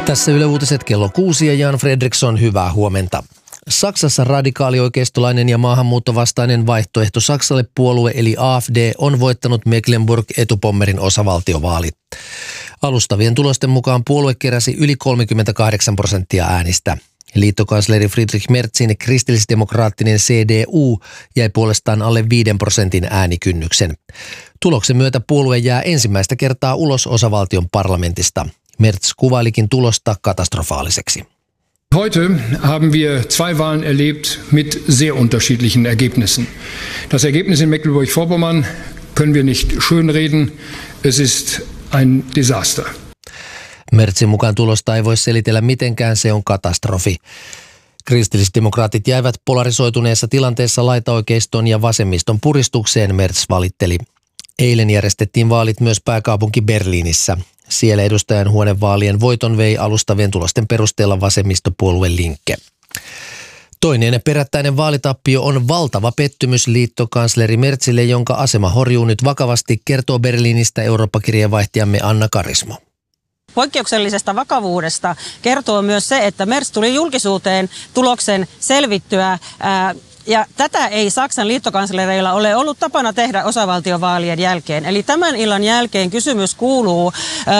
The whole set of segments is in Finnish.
Tässä Yle Uutiset kello 6 ja Jan Fredriksson, hyvää huomenta. Saksassa radikaalioikeistolainen ja maahanmuuttovastainen vaihtoehto Saksalle puolue eli AfD on voittanut Mecklenburg-Etupommerin osavaltiovaalit. Alustavien tulosten mukaan puolue keräsi yli 38% äänistä. Liittokansleri Friedrich Merzin kristillisdemokraattinen CDU jäi puolestaan alle 5% äänikynnyksen. Tuloksen myötä puolue jää ensimmäistä kertaa ulos osavaltion parlamentista. Merz kuvailikin tulosta katastrofaaliseksi. Heute haben wir zwei Wahlen erlebt mit sehr unterschiedlichen Ergebnissen. Das Ergebnis in Mecklenburg-Vorpommern können wir nicht schönreden. Es ist ein Desaster. Merzin mukaan tulosta ei voi selitellä mitenkään, se on katastrofi. Kristillisdemokraatit jäivät polarisoituneessa tilanteessa laitaoikeiston ja vasemmiston puristukseen, Merz valitteli. Eilen järjestettiin vaalit myös pääkaupunki Berliinissä. Siellä edustajanhuonevaalien voiton vei alustavien tulosten perusteella vasemmistopuolue Linke. Toinen perättäinen vaalitappio on valtava pettymys liittokansleri Merzille, jonka asema horjuu nyt vakavasti, kertoo Berliinistä Eurooppa-kirjeenvaihtajamme Anna Karismo. Poikkeuksellisesta vakavuudesta kertoo myös se, että Merz tuli julkisuuteen tuloksen selvittyä. Ja tätä ei Saksan liittokanslereilla ole ollut tapana tehdä osavaltiovaalien jälkeen. Eli tämän illan jälkeen kysymys kuuluu,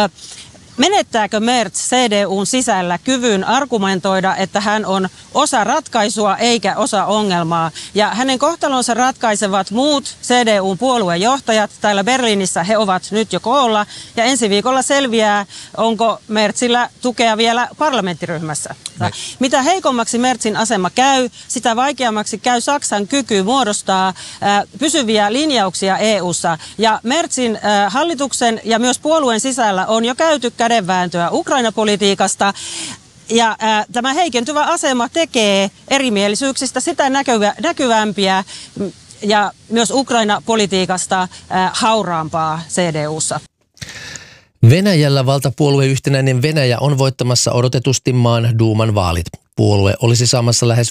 menettääkö Merz CDUn sisällä kyvyn argumentoida, että hän on osa ratkaisua eikä osa ongelmaa. Ja hänen kohtalonsa ratkaisevat muut CDUn puoluejohtajat. Täällä Berliinissä he ovat nyt jo koolla. Ja ensi viikolla selviää, onko Merzillä tukea vielä parlamenttiryhmässä. Mitä heikommaksi Merzin asema käy, sitä vaikeammaksi käy Saksan kyky muodostaa pysyviä linjauksia EU:ssa. Ja Merzin hallituksen ja myös puolueen sisällä on jo käyty kädenvääntöä Ukraina-politiikasta. Ja tämä heikentyvä asema tekee erimielisyyksistä sitä näkyvämpiä ja myös Ukraina-politiikasta hauraampaa CDU:ssa. Venäjällä valtapuolue Yhtenäinen Venäjä on voittamassa odotetusti maan duuman vaalit. Puolue olisi saamassa lähes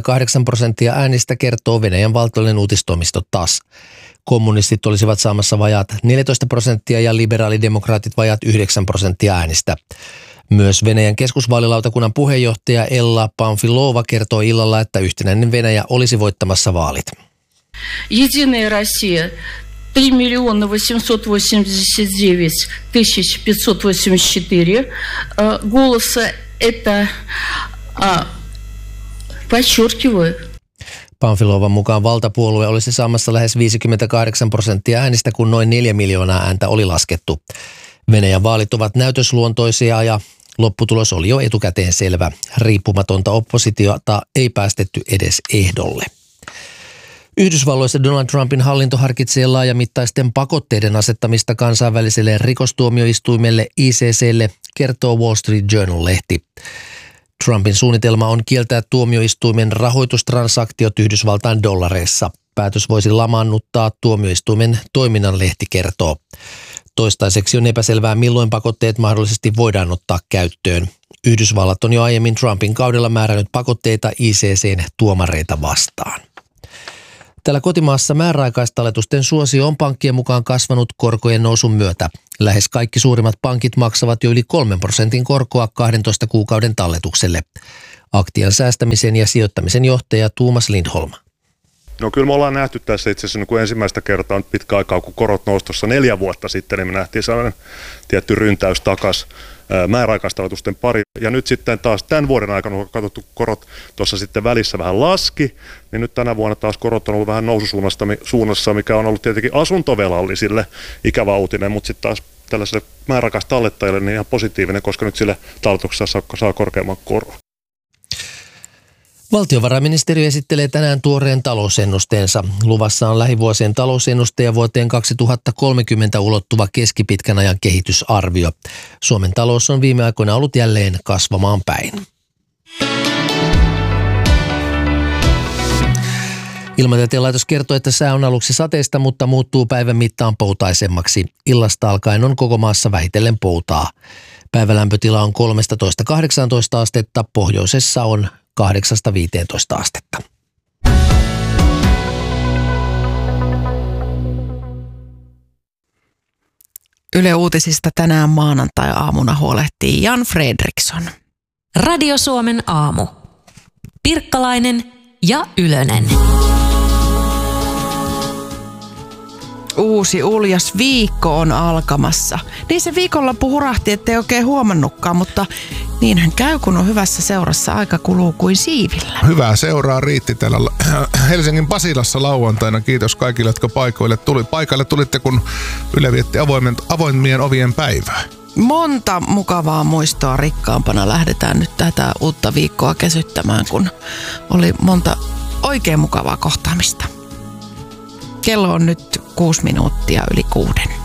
58% äänistä, kertoo Venäjän valtiollinen uutistoimisto TASS. Kommunistit olisivat saamassa vajaat 14% ja liberaalidemokraatit vajaat 9% äänistä. Myös Venäjän keskusvaalilautakunnan puheenjohtaja Ella Pamfilova kertoo illalla, että Yhtenäinen Venäjä olisi voittamassa vaalit. Единая Россия 3 889 584 голоса. Это подчеркиваю. Pamfilovan mukaan valtapuolue olisi saamassa lähes 58% äänistä, kun noin 4 miljoonaa ääntä oli laskettu. Venäjän vaalit ovat näytösluontoisia ja lopputulos oli jo etukäteen selvä. Riippumatonta oppositiota ei päästetty edes ehdolle. Yhdysvalloissa Donald Trumpin hallinto harkitsee laajamittaisten pakotteiden asettamista kansainväliselle rikostuomioistuimelle ICC:lle, kertoo Wall Street Journal-lehti. Trumpin suunnitelma on kieltää tuomioistuimen rahoitustransaktiot Yhdysvaltain dollareissa. Päätös voisi lamaannuttaa tuomioistuimen toiminnan, lehti kertoo. Toistaiseksi on epäselvää, milloin pakotteet mahdollisesti voidaan ottaa käyttöön. Yhdysvallat on jo aiemmin Trumpin kaudella määrännyt pakotteita ICC:n tuomareita vastaan. Täällä kotimaassa määräaikaistalletusten suosio on pankkien mukaan kasvanut korkojen nousun myötä. Lähes kaikki suurimmat pankit maksavat jo yli 3% korkoa 12 kuukauden talletukselle. Aktian säästämisen ja sijoittamisen johtaja Tuomas Lindholm. No kyllä me ollaan nähty tässä itse asiassa niin ensimmäistä kertaa nyt pitkä aikaa, kun korot nousi tuossa 4 vuotta sitten, niin me nähtiin sellainen tietty ryntäys takaisin määräaikaistalletusten pari. Ja nyt sitten taas tämän vuoden aikana, kun on katsottu korot tuossa sitten välissä vähän laski, niin nyt tänä vuonna taas korot on ollut vähän noususuunnassa, mikä on ollut tietenkin asuntovelallisille ikävä uutinen, mutta sitten taas tällaiselle määräaikaistallettajille niin ihan positiivinen, koska nyt sille talletuksessa saa korkeamman koron. Valtiovarainministeriö esittelee tänään tuoreen talousennusteensa. Luvassa on lähivuosien talousennuste ja vuoteen 2030 ulottuva keskipitkän ajan kehitysarvio. Suomen talous on viime aikoina ollut jälleen kasvamaan päin. Ilmatieteen laitos kertoo, että sää on aluksi sateista, mutta muuttuu päivän mittaan poutaisemmaksi. Illasta alkaen on koko maassa vähitellen poutaa. Päivälämpötila on 13–18 astetta, pohjoisessa on 8–15 astetta. Yle Uutisista tänään maanantai-aamuna huolehtii Jan Fredriksson. Radio Suomen aamu. Pirkkalainen ja Ylönen. Uusi uljas viikko on alkamassa. Niin se viikonloppu hurahti, ettei oikein huomannutkaan, mutta niinhän käy, kun on hyvässä seurassa. Aika kuluu kuin siivillä. Hyvää seuraa riitti täällä Helsingin Pasilassa lauantaina. Kiitos kaikille, jotka paikalle tulitte, kun Yle vietti avoimien ovien päivää. Monta mukavaa muistoa rikkaampana lähdetään nyt tätä uutta viikkoa kesyttämään, kun oli monta oikein mukavaa kohtaamista. Kello on nyt 6 minuuttia yli 6.